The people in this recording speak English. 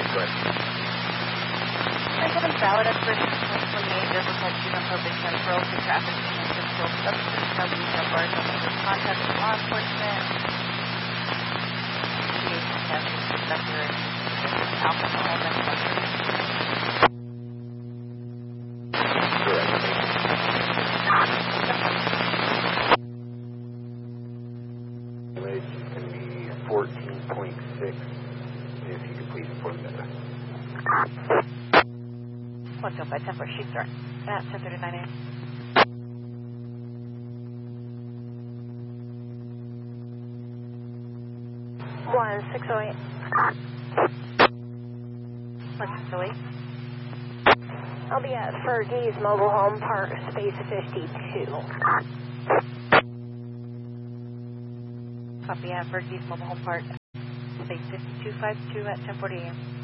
Correct. 97 valid expiration 2028, vehicle type 2 on probation referral to traffic and control substance, no detail bars, no contact with law enforcement. Deviation test is conducted alcohol, that's It's going to be 14.6. If you could please inform that. 105 10 for sheet start at 10:39 a.m. 1608. 1608. I'll be at Fergie's Mobile Home Park, space 52. Copy at Fergie's Mobile Home Park, space 5252 at 10:40 a.m.